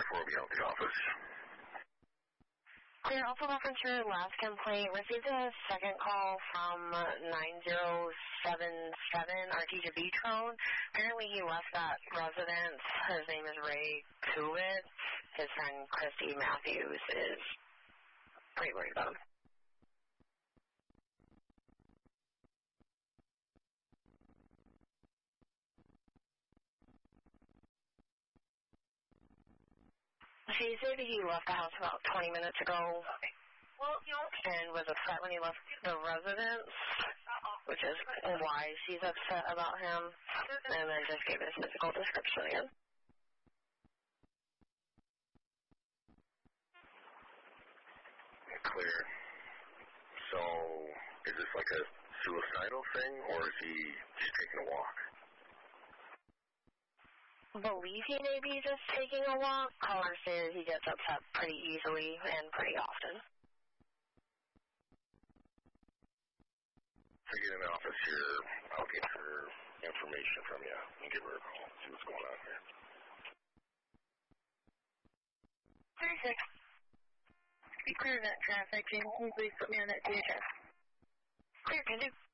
will be out of the office. Clear, also reference your last complaint. Received a second call from 9077 Artesia Beach Road. Apparently he left that residence. His name is Ray Kubitz. His friend Christy Matthews is pretty worried about him. She said he left the house about 20 minutes ago and was upset when he left the residence, which is why she's upset about him, and then just gave his physical description again. Clear. So, is this like a suicidal thing, or is he just taking a walk? Believe he may be just taking a walk. Caller says he gets upset pretty easily and pretty often. If I get in the office here, I'll get her information from you and give her a call, see what's going on here. 36. Be clear of that traffic. James, can you please put me on that DHS? Clear, can do.